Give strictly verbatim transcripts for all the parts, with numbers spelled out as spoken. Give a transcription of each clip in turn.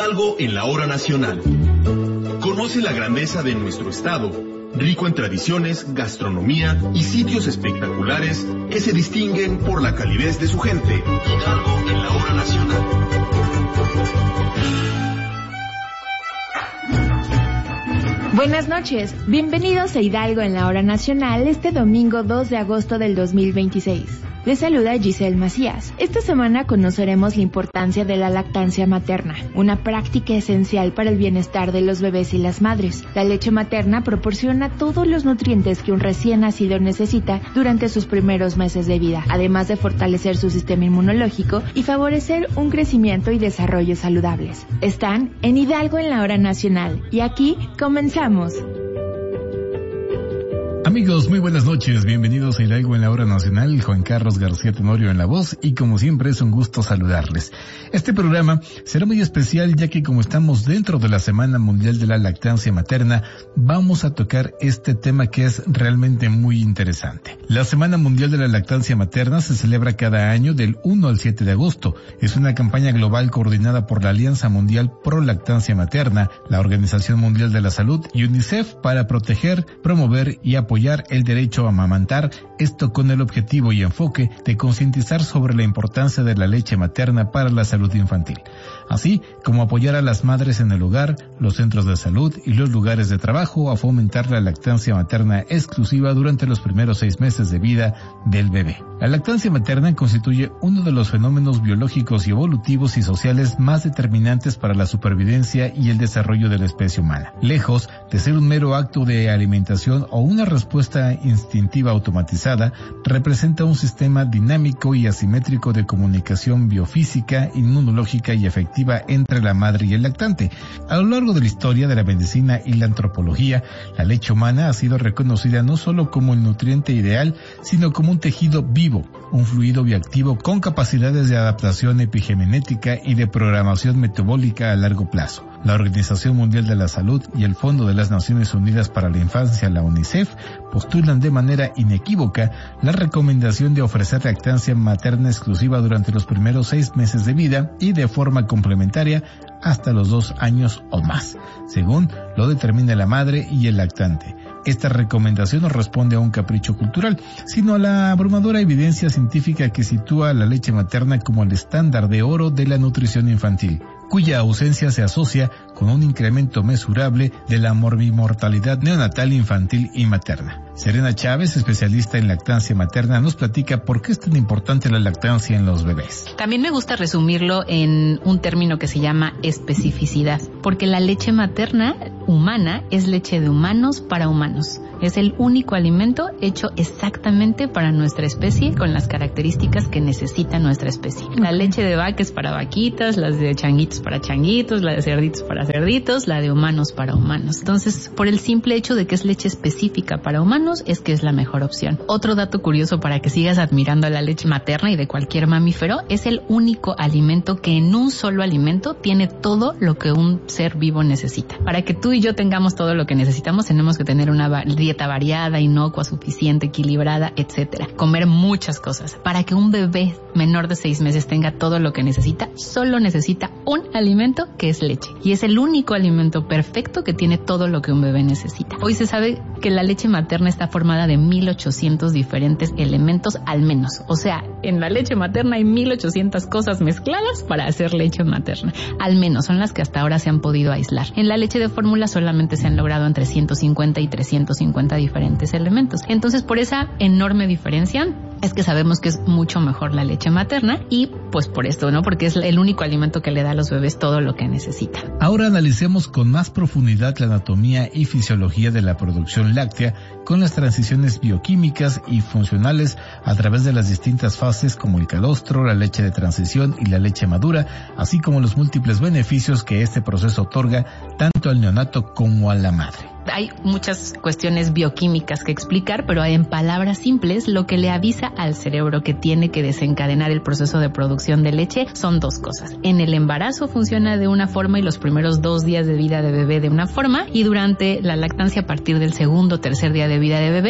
Hidalgo en la hora nacional. Conoce la grandeza de nuestro estado, rico en tradiciones, gastronomía y sitios espectaculares que se distinguen por la calidez de su gente. Hidalgo en la hora nacional. Buenas noches, bienvenidos a Hidalgo en la hora nacional este domingo dos de agosto del dos mil veintiséis. Les saluda Giselle Macías. Esta semana conoceremos la importancia de la lactancia materna, una práctica esencial para el bienestar de los bebés y las madres. La leche materna proporciona todos los nutrientes que un recién nacido necesita durante sus primeros meses de vida, además de fortalecer su sistema inmunológico y favorecer un crecimiento y desarrollo saludables. Están en Hidalgo en la hora nacional y aquí comenzamos. Amigos, muy buenas noches, bienvenidos a Hidalgo en la hora nacional, Juan Carlos García Tenorio en la voz y como siempre es un gusto saludarles. Este programa será muy especial ya que como estamos dentro de la Semana Mundial de la Lactancia Materna, vamos a tocar este tema que es realmente muy interesante. La Semana Mundial de la Lactancia Materna se celebra cada año del uno al siete de agosto. Es una campaña global coordinada por la Alianza Mundial Pro Lactancia Materna, la Organización Mundial de la Salud y UNICEF para proteger, promover y apoyar apoyar el derecho a amamantar, esto con el objetivo y enfoque de concientizar sobre la importancia de la leche materna para la salud infantil, así como apoyar a las madres en el hogar, los centros de salud y los lugares de trabajo a fomentar la lactancia materna exclusiva durante los primeros seis meses de vida del bebé. La lactancia materna constituye uno de los fenómenos biológicos y evolutivos y sociales más determinantes para la supervivencia y el desarrollo de la especie humana. Lejos de ser un mero acto de alimentación o una respuesta instintiva automatizada, representa un sistema dinámico y asimétrico de comunicación biofísica, inmunológica y efectiva entre la madre y el lactante. A lo largo de la historia de la medicina y la antropología, la leche humana ha sido reconocida no solo como el nutriente ideal, sino como un tejido vivo, un fluido bioactivo con capacidades de adaptación epigenética y de programación metabólica a largo plazo. La Organización Mundial de la Salud y el Fondo de las Naciones Unidas para la Infancia, la UNICEF, postulan de manera inequívoca la recomendación de ofrecer lactancia materna exclusiva durante los primeros seis meses de vida y de forma complementaria hasta los dos años o más, según lo determine la madre y el lactante. Esta recomendación no responde a un capricho cultural, sino a la abrumadora evidencia científica que sitúa a la leche materna como el estándar de oro de la nutrición infantil, cuya ausencia se asocia con un incremento mesurable de la morbimortalidad neonatal infantil y materna. Serena Chávez, especialista en lactancia materna, nos platica por qué es tan importante la lactancia en los bebés. También me gusta resumirlo en un término que se llama especificidad, porque la leche materna humana es leche de humanos para humanos. Es el único alimento hecho exactamente para nuestra especie con las características que necesita nuestra especie. La leche de vaca es para vaquitas, las de changuitos para changuitos, la de cerditos para cerditos, la de humanos para humanos. Entonces, por el simple hecho de que es leche específica para humanos, es que es la mejor opción. Otro dato curioso para que sigas admirando a la leche materna y de cualquier mamífero, es el único alimento que en un solo alimento tiene todo lo que un ser vivo necesita. Para que tú y yo tengamos todo lo que necesitamos, tenemos que tener una dieta variada, inocua, suficiente, equilibrada, etcétera. Comer muchas cosas. Para que un bebé menor de seis meses tenga todo lo que necesita, solo necesita un alimento que es leche. Y es el único alimento perfecto que tiene todo lo que un bebé necesita. Hoy se sabe que la leche materna está formada de mil ochocientos diferentes elementos al menos. O sea, en la leche materna hay mil ochocientas cosas mezcladas para hacer leche materna. Al menos son las que hasta ahora se han podido aislar. En la leche de fórmula solamente se han logrado entre ciento cincuenta y trescientos cincuenta diferentes elementos. Entonces, por esa enorme diferencia, es que sabemos que es mucho mejor la leche materna y pues por esto, ¿no? Porque es el único alimento que le da a los bebés todo lo que necesitan. Ahora analicemos con más profundidad la anatomía y fisiología de la producción láctea con las transiciones bioquímicas y funcionales a través de las distintas fases como el calostro, la leche de transición y la leche madura, así como los múltiples beneficios que este proceso otorga tanto al neonato como a la madre. Hay muchas cuestiones bioquímicas que explicar, pero en palabras simples, lo que le avisa al cerebro que tiene que desencadenar el proceso de producción de leche son dos cosas. En el embarazo funciona de una forma y los primeros dos días de vida de bebé de una forma, y durante la lactancia a partir del segundo o tercer día de vida de bebé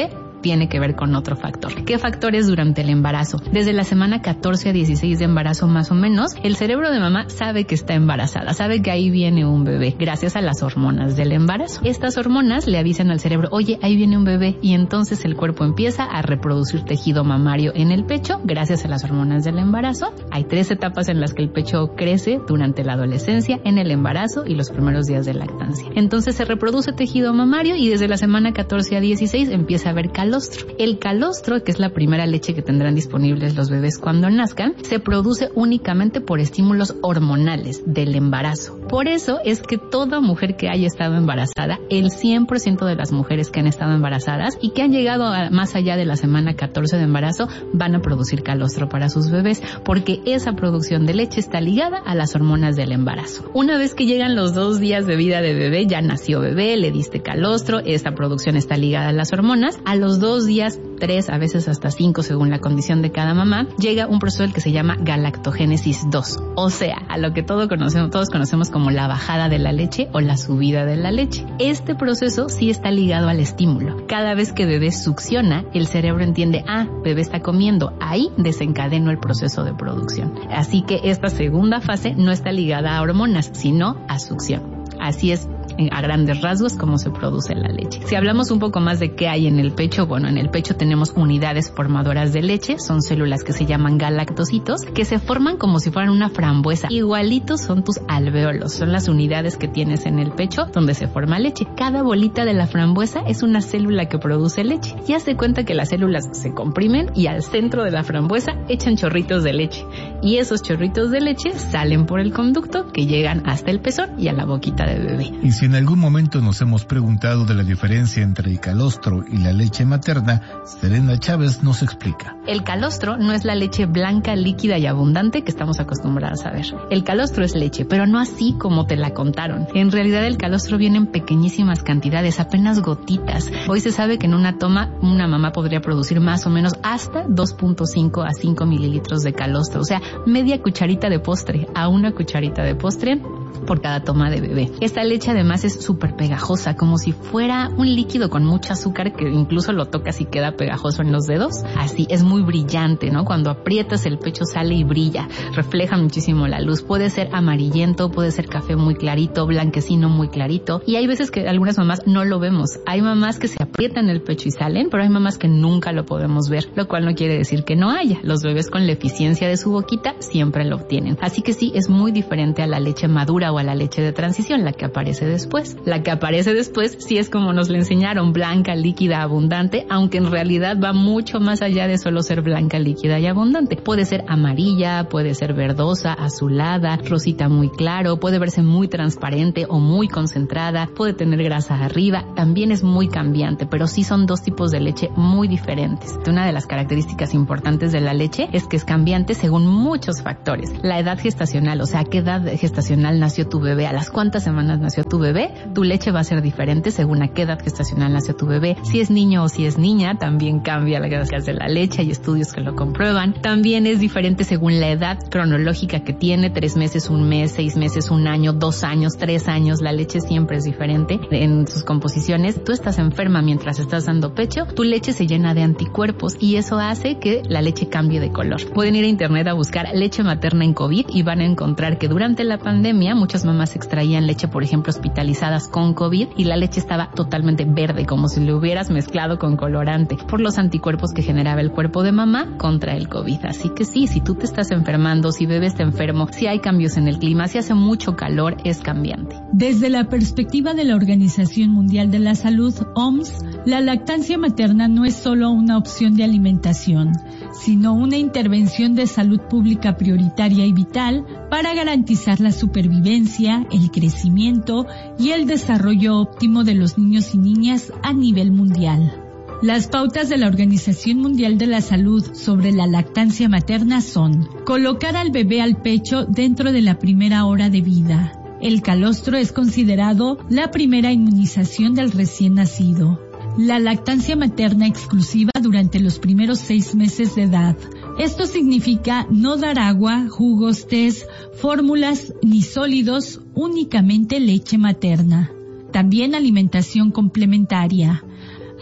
tiene que ver con otro factor. ¿Qué factores durante el embarazo? Desde la semana catorce a dieciséis de embarazo más o menos, el cerebro de mamá sabe que está embarazada, sabe que ahí viene un bebé, gracias a las hormonas del embarazo. Estas hormonas le avisan al cerebro, oye, ahí viene un bebé, y entonces el cuerpo empieza a reproducir tejido mamario en el pecho, gracias a las hormonas del embarazo. Hay tres etapas en las que el pecho crece durante la adolescencia, en el embarazo y los primeros días de lactancia. Entonces se reproduce tejido mamario y desde la semana catorce a dieciséis empieza a haber calostro. El calostro, que es la primera leche que tendrán disponibles los bebés cuando nazcan, se produce únicamente por estímulos hormonales del embarazo. Por eso es que toda mujer que haya estado embarazada, el cien por ciento de las mujeres que han estado embarazadas y que han llegado a más allá de la semana catorce de embarazo van a producir calostro para sus bebés, porque esa producción de leche está ligada a las hormonas del embarazo. Una vez que llegan los dos días de vida de bebé, ya nació bebé, le diste calostro, esta producción está ligada a las hormonas. A los dos días, tres, a veces hasta cinco, según la condición de cada mamá, llega un proceso que se llama galactogénesis dos, o sea, a lo que todos conocemos, todos conocemos como la bajada de la leche o la subida de la leche. Este proceso sí está ligado al estímulo. Cada vez que bebé succiona, el cerebro entiende, ah, bebé está comiendo, ahí desencadeno el proceso de producción. Así que esta segunda fase no está ligada a hormonas, sino a succión. Así es, a grandes rasgos, cómo se produce la leche. Si hablamos un poco más de qué hay en el pecho, bueno, en el pecho tenemos unidades formadoras de leche, son células que se llaman galactocitos, que se forman como si fueran una frambuesa. Igualitos son tus alvéolos, son las unidades que tienes en el pecho donde se forma leche. Cada bolita de la frambuesa es una célula que produce leche. Ya se cuenta que las células se comprimen y al centro de la frambuesa echan chorritos de leche. Y esos chorritos de leche salen por el conducto que llegan hasta el pezón y a la boquita de bebé. Y si en algún momento nos hemos preguntado de la diferencia entre el calostro y la leche materna, Serena Chávez nos explica. El calostro no es la leche blanca, líquida y abundante que estamos acostumbrados a ver. El calostro es leche, pero no así como te la contaron. En realidad el calostro viene en pequeñísimas cantidades, apenas gotitas. Hoy se sabe que en una toma una mamá podría producir más o menos hasta dos punto cinco a cinco mililitros de calostro, o sea, media cucharita de postre a una cucharita de postre por cada toma de bebé. Esta leche además es súper pegajosa, como si fuera un líquido con mucho azúcar que incluso lo tocas y queda pegajoso en los dedos. Así, es muy brillante, ¿no? Cuando aprietas el pecho sale y brilla, refleja muchísimo la luz. Puede ser amarillento, puede ser café muy clarito, blanquecino muy clarito. Y hay veces que algunas mamás no lo vemos. Hay mamás que se aprietan el pecho y salen, pero hay mamás que nunca lo podemos ver, lo cual no quiere decir que no haya. Los bebés con la eficiencia de su boquita siempre lo obtienen. Así que sí, es muy diferente a la leche madura o a la leche de transición, la que aparece después. La que aparece después sí es como nos la enseñaron, blanca, líquida, abundante, aunque en realidad va mucho más allá de solo ser blanca, líquida y abundante. Puede ser amarilla, puede ser verdosa, azulada, rosita muy claro, puede verse muy transparente o muy concentrada, puede tener grasa arriba, también es muy cambiante, pero sí son dos tipos de leche muy diferentes. Una de las características importantes de la leche es que es cambiante según muchos factores. La edad gestacional, o sea, a qué edad gestacional nació tu bebé, a las cuántas semanas nació tu bebé, tu leche va a ser diferente según a qué edad gestacional nació tu bebé. Si es niño o si es niña, también cambia la grasa de la leche, hay estudios que lo comprueban. También es diferente según la edad cronológica que tiene, tres meses, un mes, seis meses, un año, dos años, tres años, la leche siempre es diferente en sus composiciones. Tú estás enferma mientras estás dando pecho, tu leche se llena de anticuerpos y eso hace que la leche cambie de color. Pueden ir a internet a buscar leche materna en COVID y van a encontrar que durante la pandemia muchas mamás extraían leche, por ejemplo, hospitalizadas con COVID y la leche estaba totalmente verde, como si lo hubieras mezclado con colorante, por los anticuerpos que generaba el cuerpo de mamá contra el COVID. Así que sí, si tú te estás enfermando, si bebé está enfermo, si hay cambios en el clima, si hace mucho calor, es cambiante. Desde la perspectiva de la Organización Mundial de la Salud, O M S, la lactancia materna no es solo una opción de alimentación, sino una intervención de salud pública prioritaria y vital para garantizar la supervivencia, el crecimiento y el desarrollo óptimo de los niños y niñas a nivel mundial. Las pautas de la Organización Mundial de la Salud sobre la lactancia materna son: colocar al bebé al pecho dentro de la primera hora de vida. El calostro es considerado la primera inmunización del recién nacido. La lactancia materna exclusiva durante los primeros seis meses de edad. Esto significa no dar agua, jugos, tés, fórmulas ni sólidos, únicamente leche materna. También alimentación complementaria.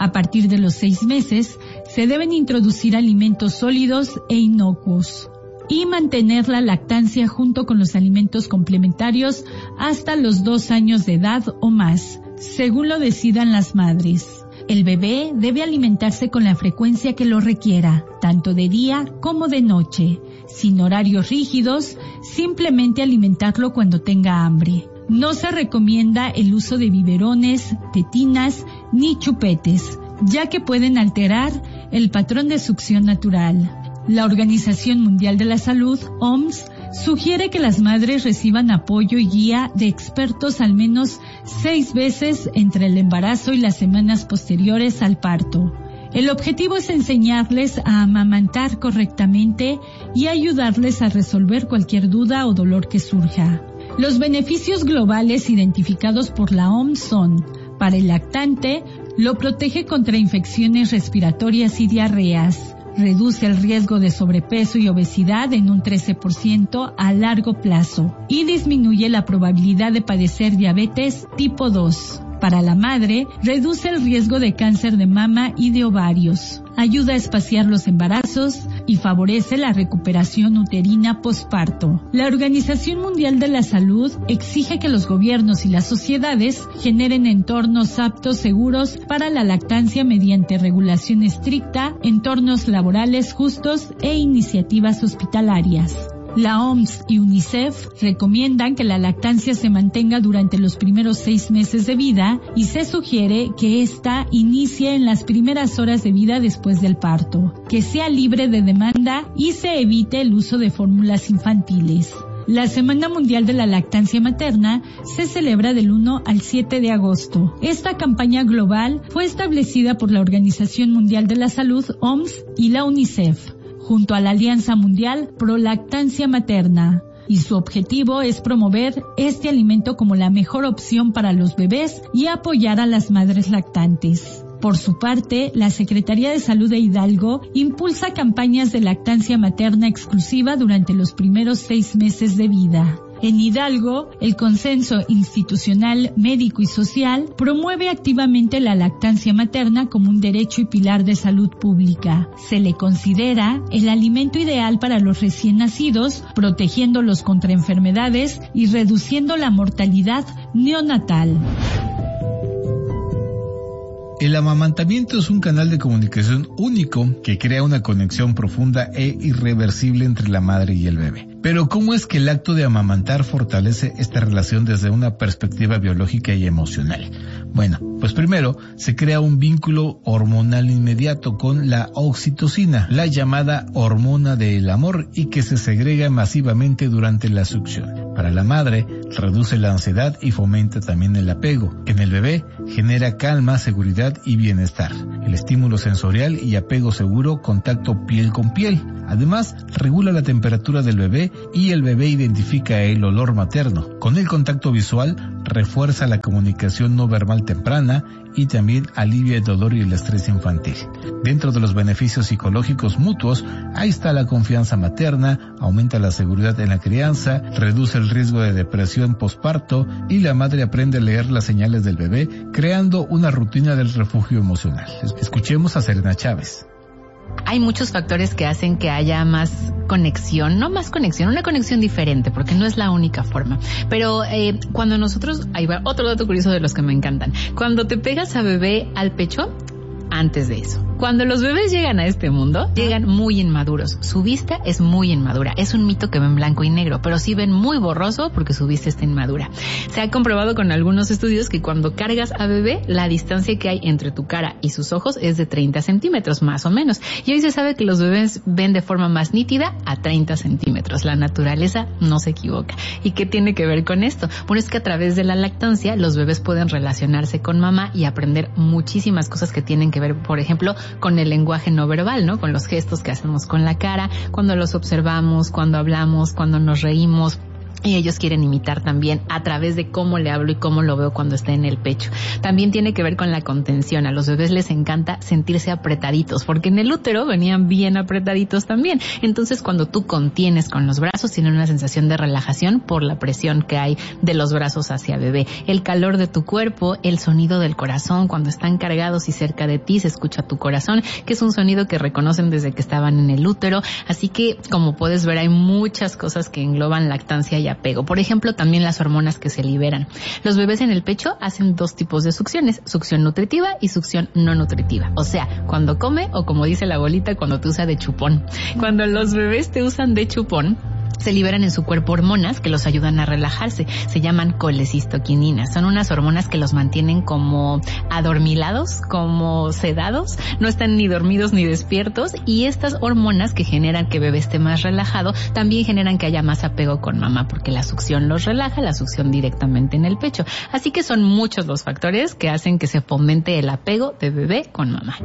A partir de los seis meses, se deben introducir alimentos sólidos e inocuos y mantener la lactancia junto con los alimentos complementarios hasta los dos años de edad o más, según lo decidan las madres. El bebé debe alimentarse con la frecuencia que lo requiera, tanto de día como de noche, sin horarios rígidos, simplemente alimentarlo cuando tenga hambre. No se recomienda el uso de biberones, tetinas ni chupetes, ya que pueden alterar el patrón de succión natural. La Organización Mundial de la Salud, O M S, sugiere que las madres reciban apoyo y guía de expertos al menos seis veces entre el embarazo y las semanas posteriores al parto. El objetivo es enseñarles a amamantar correctamente y ayudarles a resolver cualquier duda o dolor que surja. Los beneficios globales identificados por la O M S son: para el lactante, lo protege contra infecciones respiratorias y diarreas, reduce el riesgo de sobrepeso y obesidad en un trece por ciento a largo plazo y disminuye la probabilidad de padecer diabetes tipo dos. Para la madre, reduce el riesgo de cáncer de mama y de ovarios, ayuda a espaciar los embarazos y favorece la recuperación uterina posparto. La Organización Mundial de la Salud exige que los gobiernos y las sociedades generen entornos aptos seguros para la lactancia mediante regulación estricta, entornos laborales justos e iniciativas hospitalarias. La O M S y UNICEF recomiendan que la lactancia se mantenga durante los primeros seis meses de vida y se sugiere que ésta inicie en las primeras horas de vida después del parto, que sea libre de demanda y se evite el uso de fórmulas infantiles. La Semana Mundial de la Lactancia Materna se celebra del uno al siete de agosto. Esta campaña global fue establecida por la Organización Mundial de la Salud, O M S, y la UNICEF, junto a la Alianza Mundial Pro Lactancia Materna, y su objetivo es promover este alimento como la mejor opción para los bebés y apoyar a las madres lactantes. Por su parte, la Secretaría de Salud de Hidalgo impulsa campañas de lactancia materna exclusiva durante los primeros seis meses de vida. En Hidalgo, el Consenso Institucional Médico y Social promueve activamente la lactancia materna como un derecho y pilar de salud pública. Se le considera el alimento ideal para los recién nacidos, protegiéndolos contra enfermedades y reduciendo la mortalidad neonatal. El amamantamiento es un canal de comunicación único que crea una conexión profunda e irreversible entre la madre y el bebé. Pero ¿cómo es que el acto de amamantar fortalece esta relación desde una perspectiva biológica y emocional? Bueno, pues primero se crea un vínculo hormonal inmediato con la oxitocina, la llamada hormona del amor, y que se segrega masivamente durante la succión. Para la madre, reduce la ansiedad y fomenta también el apego. En el bebé, genera calma, seguridad y bienestar. El estímulo sensorial y apego seguro, contacto piel con piel. Además, regula la temperatura del bebé y el bebé identifica el olor materno. Con el contacto visual, refuerza la comunicación no verbal temprana y también alivia el dolor y el estrés infantil. Dentro de los beneficios psicológicos mutuos, ahí está la confianza materna, aumenta la seguridad en la crianza, reduce el riesgo de depresión posparto y la madre aprende a leer las señales del bebé, creando una rutina del refugio emocional. Escuchemos a Serena Chávez. Hay muchos factores que hacen que haya más conexión, no más conexión, una conexión diferente, porque no es la única forma. Pero eh, cuando nosotros, ahí va otro dato curioso de los que me encantan, cuando te pegas a bebé al pecho, antes de eso, cuando los bebés llegan a este mundo, llegan muy inmaduros. Su vista es muy inmadura. Es un mito que ven blanco y negro, pero sí ven muy borroso porque su vista está inmadura. Se ha comprobado con algunos estudios que cuando cargas a bebé, la distancia que hay entre tu cara y sus ojos es de treinta centímetros, más o menos. Y hoy se sabe que los bebés ven de forma más nítida a treinta centímetros. La naturaleza no se equivoca. ¿Y qué tiene que ver con esto? Bueno, es que a través de la lactancia, los bebés pueden relacionarse con mamá y aprender muchísimas cosas que tienen que ver, por ejemplo, con el lenguaje no verbal, ¿no? Con los gestos que hacemos con la cara, cuando los observamos, cuando hablamos, cuando nos reímos. y ellos quieren imitar también a través de cómo le hablo y cómo lo veo cuando está en el pecho. También tiene que ver con la contención. A los bebés les encanta sentirse apretaditos, porque en el útero venían bien apretaditos también. Entonces, cuando tú contienes con los brazos, tienen una sensación de relajación por la presión que hay de los brazos hacia bebé. El calor de tu cuerpo, el sonido del corazón, cuando están cargados y cerca de ti se escucha tu corazón, que es un sonido que reconocen desde que estaban en el útero. Así que, como puedes ver, hay muchas cosas que engloban lactancia y apego. Por ejemplo, también las hormonas que se liberan. Los bebés en el pecho hacen dos tipos de succiones, succión nutritiva y succión no nutritiva. O sea, cuando come o, como dice la abuelita, cuando te usa de chupón. Cuando los bebés te usan de chupón, se liberan en su cuerpo hormonas que los ayudan a relajarse. Se llaman colecistoquininas. Son unas hormonas que los mantienen como adormilados, como sedados. No están ni dormidos ni despiertos. Y estas hormonas que generan que el bebé esté más relajado, también generan que haya más apego con mamá, porque la succión los relaja, la succión directamente en el pecho. Así que son muchos los factores que hacen que se fomente el apego de bebé con mamá.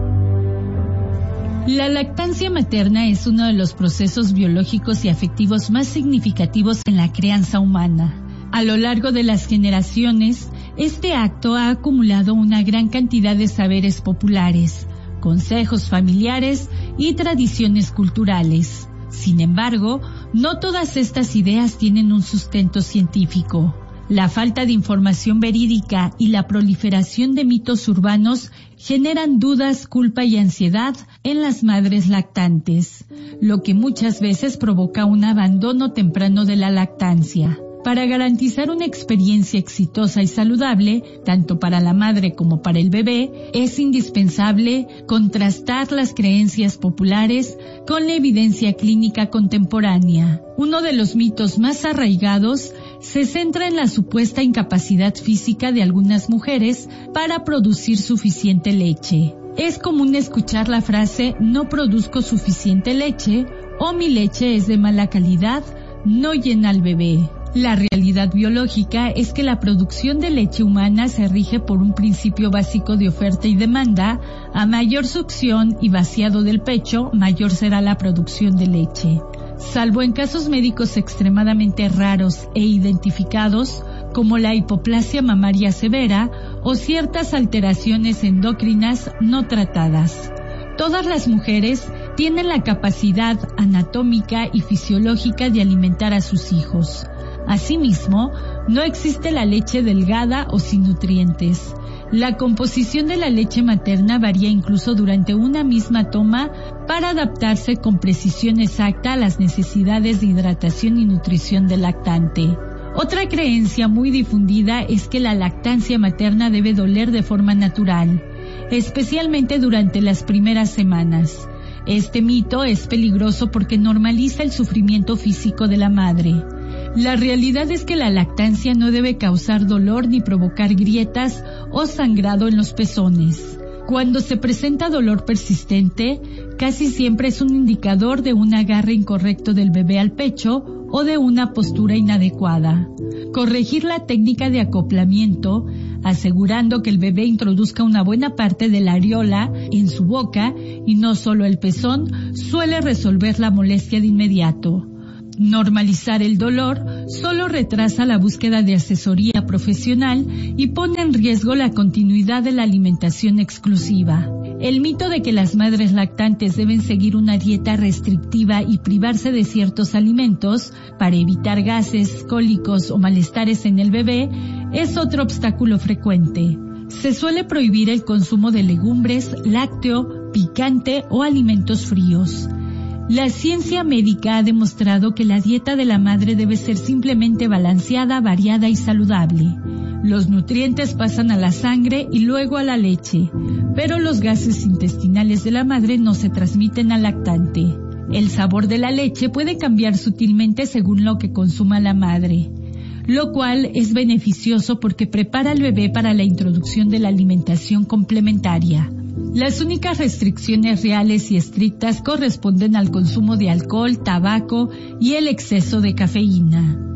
La lactancia materna es uno de los procesos biológicos y afectivos más significativos en la crianza humana. A lo largo de las generaciones, este acto ha acumulado una gran cantidad de saberes populares, consejos familiares y tradiciones culturales. Sin embargo, no todas estas ideas tienen un sustento científico. La falta de información verídica y la proliferación de mitos urbanos generan dudas, culpa y ansiedad en las madres lactantes, lo que muchas veces provoca un abandono temprano de la lactancia. Para garantizar una experiencia exitosa y saludable, tanto para la madre como para el bebé, es indispensable contrastar las creencias populares con la evidencia clínica contemporánea. Uno de los mitos más arraigados se centra en la supuesta incapacidad física de algunas mujeres para producir suficiente leche. Es común escuchar la frase "no produzco suficiente leche" o "mi leche es de mala calidad, no llena al bebé". La realidad biológica es que la producción de leche humana se rige por un principio básico de oferta y demanda. A mayor succión y vaciado del pecho, mayor será la producción de leche. Salvo en casos médicos extremadamente raros e identificados, como la hipoplasia mamaria severa o ciertas alteraciones endocrinas no tratadas. Todas las mujeres tienen la capacidad anatómica y fisiológica de alimentar a sus hijos. Asimismo, no existe la leche delgada o sin nutrientes. La composición de la leche materna varía incluso durante una misma toma para adaptarse con precisión exacta a las necesidades de hidratación y nutrición del lactante. Otra creencia muy difundida es que la lactancia materna debe doler de forma natural, especialmente durante las primeras semanas. Este mito es peligroso porque normaliza el sufrimiento físico de la madre. La realidad es que la lactancia no debe causar dolor ni provocar grietas o sangrado en los pezones. Cuando se presenta dolor persistente, casi siempre es un indicador de un agarre incorrecto del bebé al pecho o de una postura inadecuada. Corregir la técnica de acoplamiento, asegurando que el bebé introduzca una buena parte de la areola en su boca y no solo el pezón, suele resolver la molestia de inmediato. Normalizar el dolor solo retrasa la búsqueda de asesoría profesional y pone en riesgo la continuidad de la alimentación exclusiva. El mito de que las madres lactantes deben seguir una dieta restrictiva y privarse de ciertos alimentos para evitar gases, cólicos o malestares en el bebé es otro obstáculo frecuente. Se suele prohibir el consumo de legumbres, lácteo, picante o alimentos fríos. La ciencia médica ha demostrado que la dieta de la madre debe ser simplemente balanceada, variada y saludable. Los nutrientes pasan a la sangre y luego a la leche, pero los gases intestinales de la madre no se transmiten al lactante. El sabor de la leche puede cambiar sutilmente según lo que consuma la madre, lo cual es beneficioso porque prepara al bebé para la introducción de la alimentación complementaria. Las únicas restricciones reales y estrictas corresponden al consumo de alcohol, tabaco y el exceso de cafeína.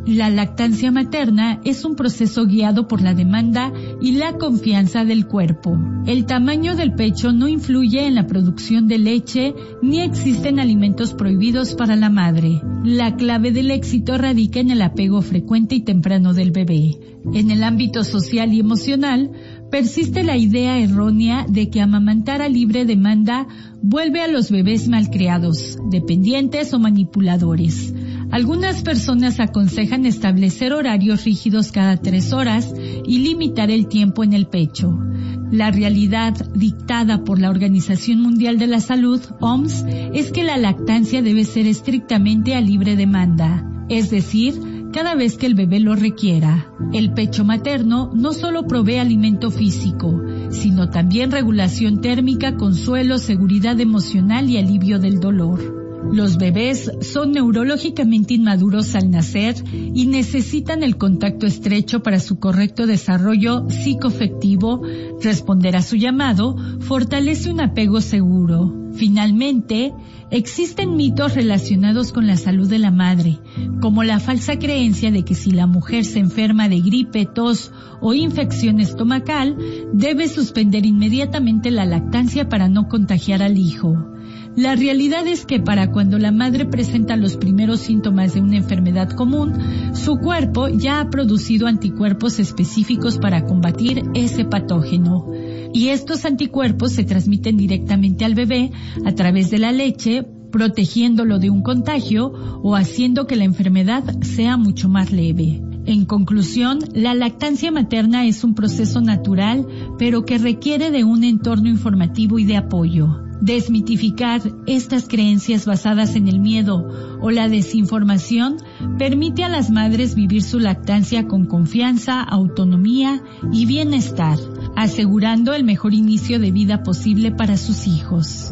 La lactancia materna es un proceso guiado por la demanda y la confianza del cuerpo. El tamaño del pecho no influye en la producción de leche ni existen alimentos prohibidos para la madre. La clave del éxito radica en el apego frecuente y temprano del bebé. En el ámbito social y emocional, persiste la idea errónea de que amamantar a libre demanda vuelve a los bebés malcriados, dependientes o manipuladores. Algunas personas aconsejan establecer horarios rígidos cada tres horas y limitar el tiempo en el pecho. La realidad dictada por la Organización Mundial de la Salud, O M S, es que la lactancia debe ser estrictamente a libre demanda, es decir, cada vez que el bebé lo requiera. El pecho materno no solo provee alimento físico, sino también regulación térmica, consuelo, seguridad emocional y alivio del dolor. Los bebés son neurológicamente inmaduros al nacer y necesitan el contacto estrecho para su correcto desarrollo psicoafectivo. Responder a su llamado fortalece un apego seguro. Finalmente, existen mitos relacionados con la salud de la madre, como la falsa creencia de que si la mujer se enferma de gripe, tos o infección estomacal, debe suspender inmediatamente la lactancia para no contagiar al hijo. La realidad es que para cuando la madre presenta los primeros síntomas de una enfermedad común, su cuerpo ya ha producido anticuerpos específicos para combatir ese patógeno. Y estos anticuerpos se transmiten directamente al bebé a través de la leche, protegiéndolo de un contagio o haciendo que la enfermedad sea mucho más leve. En conclusión, la lactancia materna es un proceso natural, pero que requiere de un entorno informativo y de apoyo. Desmitificar estas creencias basadas en el miedo o la desinformación permite a las madres vivir su lactancia con confianza, autonomía y bienestar, asegurando el mejor inicio de vida posible para sus hijos.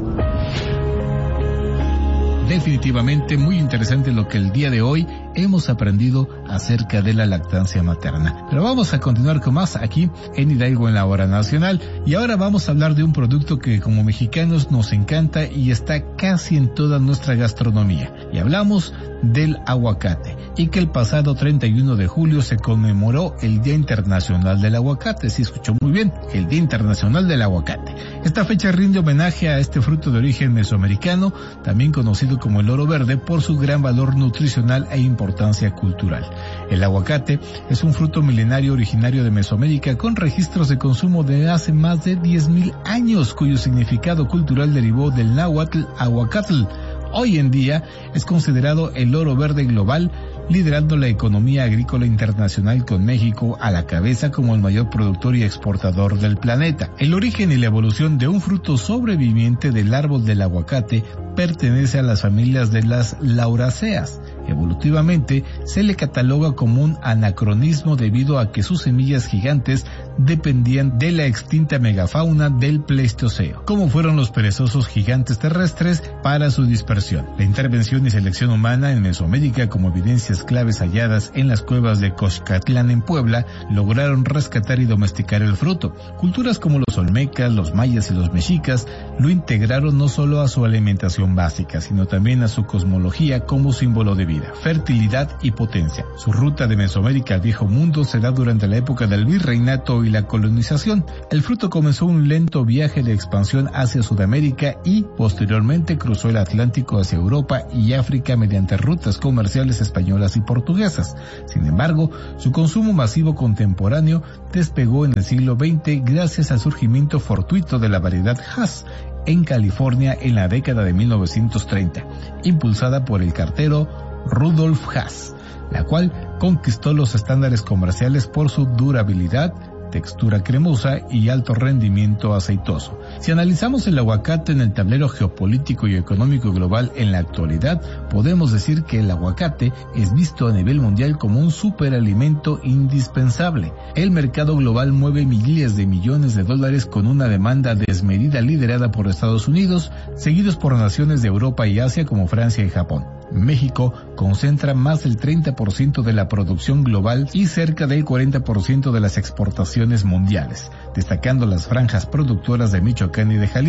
Definitivamente muy interesante lo que el día de hoy hemos aprendido acerca de la lactancia materna. Pero vamos a continuar con más aquí en Hidalgo en la Hora Nacional. Y ahora vamos a hablar de un producto que como mexicanos nos encanta y está casi en toda nuestra gastronomía. Y hablamos del aguacate. Y que el pasado treinta y uno de julio se conmemoró el Día Internacional del Aguacate. Sí, escuchó muy bien, el Día Internacional del Aguacate. Esta fecha rinde homenaje a este fruto de origen mesoamericano, también conocido como el oro verde, por su gran valor nutricional e importancia cultural. El aguacate es un fruto milenario originario de Mesoamérica con registros de consumo de hace más de diez mil años, cuyo significado cultural derivó del náhuatl aguacatl. Hoy en día es considerado el oro verde global, liderando la economía agrícola internacional con México a la cabeza como el mayor productor y exportador del planeta. El origen y la evolución de un fruto sobreviviente del árbol del aguacate pertenece a las familias de las lauráceas. Evolutivamente se le cataloga como un anacronismo debido a que sus semillas gigantes dependían de la extinta megafauna del Pleistoceno, como fueron los perezosos gigantes terrestres para su dispersión. La intervención y selección humana en Mesoamérica, como evidencias claves halladas en las cuevas de Coxcatlán en Puebla, lograron rescatar y domesticar el fruto. Culturas como los olmecas, los mayas y los mexicas lo integraron no solo a su alimentación básica, sino también a su cosmología como símbolo de vida, fertilidad y potencia. Su ruta de Mesoamérica al Viejo Mundo se da durante la época del virreinato y la colonización. El fruto comenzó un lento viaje de expansión hacia Sudamérica y posteriormente cruzó el Atlántico hacia Europa y África mediante rutas comerciales españolas y portuguesas. Sin embargo, su consumo masivo contemporáneo despegó en el siglo veinte gracias al surgimiento fortuito de la variedad Hass en California en la década de mil novecientos treinta, impulsada por el cartero Rudolf Hass, la cual conquistó los estándares comerciales por su durabilidad, textura cremosa y alto rendimiento aceitoso. Si analizamos el aguacate en el tablero geopolítico y económico global en la actualidad, podemos decir que el aguacate es visto a nivel mundial como un superalimento indispensable. El mercado global mueve miles de millones de dólares con una demanda desmedida liderada por Estados Unidos, seguidos por naciones de Europa y Asia como Francia y Japón. México concentra más del treinta por ciento de la producción global y cerca del cuarenta por ciento de las exportaciones mundiales, destacando las franjas productoras de Michoacán y de Jalisco.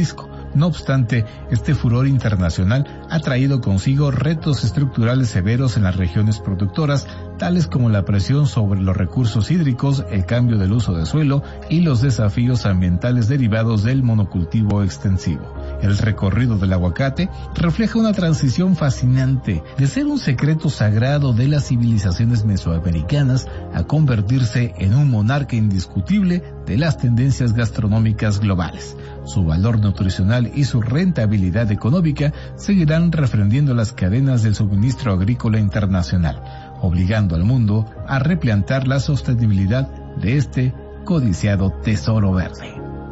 No obstante, este furor internacional ha traído consigo retos estructurales severos en las regiones productoras, tales como la presión sobre los recursos hídricos, el cambio del uso de suelo y los desafíos ambientales derivados del monocultivo extensivo. El recorrido del aguacate refleja una transición fascinante de ser un secreto sagrado de las civilizaciones mesoamericanas a convertirse en un monarca indiscutible de las tendencias gastronómicas globales. Su valor nutricional y su rentabilidad económica seguirán refrendiendo las cadenas del suministro agrícola internacional, obligando al mundo a replantear la sostenibilidad de este codiciado tesoro verde.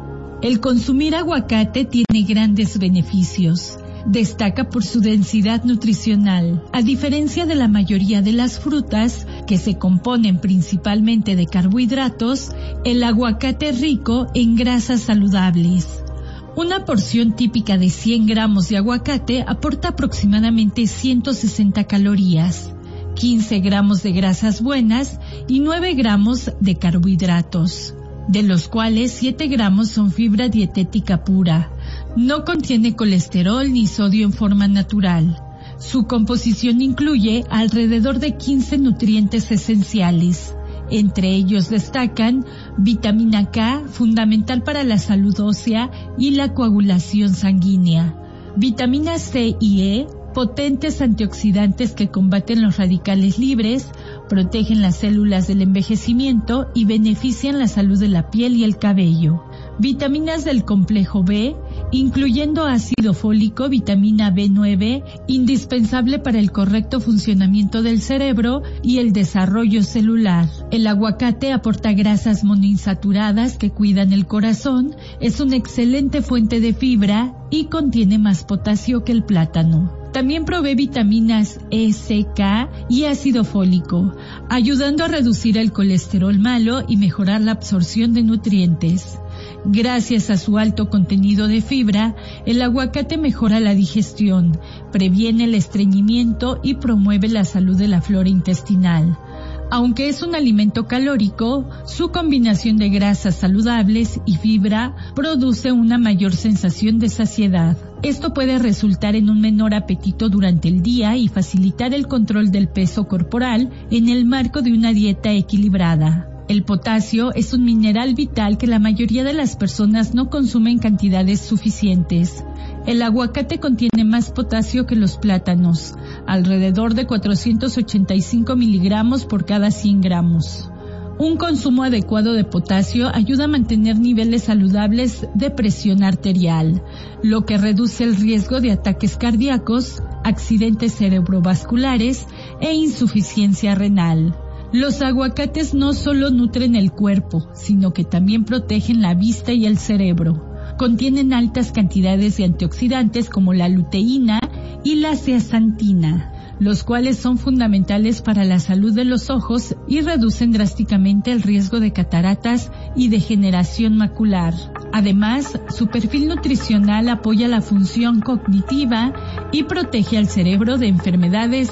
El consumir aguacate tiene grandes beneficios. Destaca por su densidad nutricional. A diferencia de la mayoría de las frutas, que se componen principalmente de carbohidratos, el aguacate es rico en grasas saludables. Una porción típica de cien gramos de aguacate aporta aproximadamente ciento sesenta calorías, quince gramos de grasas buenas y nueve gramos de carbohidratos, de los cuales siete gramos son fibra dietética pura. No contiene colesterol ni sodio en forma natural. Su composición incluye alrededor de quince nutrientes esenciales. Entre ellos destacan vitamina K, fundamental para la salud ósea y la coagulación sanguínea, vitamina C y E, potentes antioxidantes que combaten los radicales libres, protegen las células del envejecimiento y benefician la salud de la piel y el cabello. Vitaminas del complejo B, incluyendo ácido fólico, vitamina B nueve, indispensable para el correcto funcionamiento del cerebro y el desarrollo celular. El aguacate aporta grasas monoinsaturadas que cuidan el corazón, es una excelente fuente de fibra y contiene más potasio que el plátano. También provee vitaminas E, C, K y ácido fólico, ayudando a reducir el colesterol malo y mejorar la absorción de nutrientes. Gracias a su alto contenido de fibra, el aguacate mejora la digestión, previene el estreñimiento y promueve la salud de la flora intestinal. Aunque es un alimento calórico, su combinación de grasas saludables y fibra produce una mayor sensación de saciedad. Esto puede resultar en un menor apetito durante el día y facilitar el control del peso corporal en el marco de una dieta equilibrada. El potasio es un mineral vital que la mayoría de las personas no consumen en cantidades suficientes. El aguacate contiene más potasio que los plátanos, alrededor de cuatrocientos ochenta y cinco miligramos por cada cien gramos. Un consumo adecuado de potasio ayuda a mantener niveles saludables de presión arterial, lo que reduce el riesgo de ataques cardíacos, accidentes cerebrovasculares e insuficiencia renal. Los aguacates no solo nutren el cuerpo, sino que también protegen la vista y el cerebro. Contienen altas cantidades de antioxidantes como la luteína y la zeaxantina, los cuales son fundamentales para la salud de los ojos y reducen drásticamente el riesgo de cataratas y degeneración macular. Además, su perfil nutricional apoya la función cognitiva y protege al cerebro de enfermedades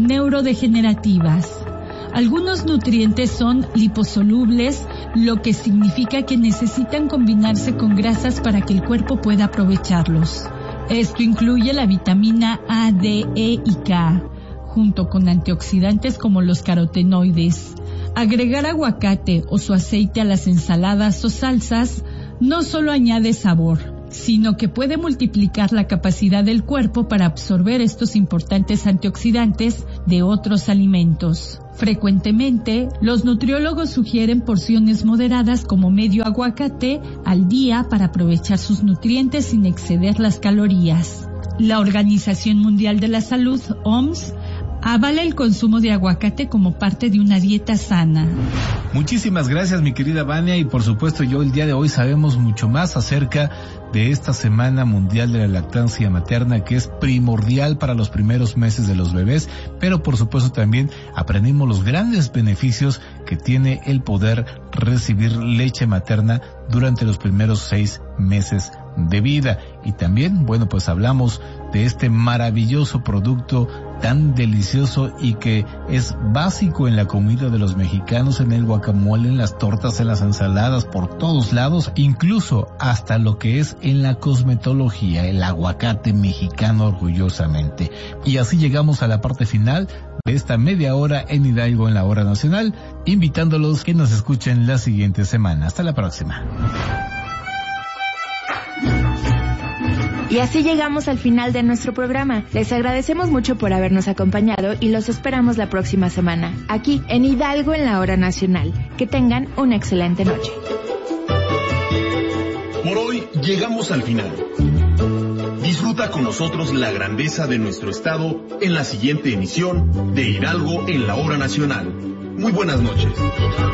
neurodegenerativas. Algunos nutrientes son liposolubles, lo que significa que necesitan combinarse con grasas para que el cuerpo pueda aprovecharlos. Esto incluye la vitamina A, D, E y K, junto con antioxidantes como los carotenoides. Agregar aguacate o su aceite a las ensaladas o salsas no solo añade sabor, sino que puede multiplicar la capacidad del cuerpo para absorber estos importantes antioxidantes de otros alimentos. Frecuentemente, los nutriólogos sugieren porciones moderadas como medio aguacate al día para aprovechar sus nutrientes sin exceder las calorías. La Organización Mundial de la Salud, O M S, avala el consumo de aguacate como parte de una dieta sana. Muchísimas gracias, mi querida Vania, y por supuesto yo el día de hoy sabemos mucho más acerca de esta Semana Mundial de la Lactancia Materna, que es primordial para los primeros meses de los bebés, pero por supuesto también aprendimos los grandes beneficios que tiene el poder recibir leche materna durante los primeros seis meses de vida. Y también, bueno, pues hablamos de este maravilloso producto tan delicioso y que es básico en la comida de los mexicanos, en el guacamole, en las tortas, en las ensaladas, por todos lados, incluso hasta lo que es en la cosmetología, el aguacate mexicano orgullosamente. Y así llegamos a la parte final de esta media hora en Hidalgo en la Hora Nacional, invitándolos que nos escuchen la siguiente semana. Hasta la próxima. Y así llegamos al final de nuestro programa. Les agradecemos mucho por habernos acompañado y los esperamos la próxima semana, aquí en Hidalgo en la Hora Nacional. Que tengan una excelente noche. Por hoy llegamos al final. Disfruta con nosotros la grandeza de nuestro estado en la siguiente emisión de Hidalgo en la Hora Nacional. Muy buenas noches.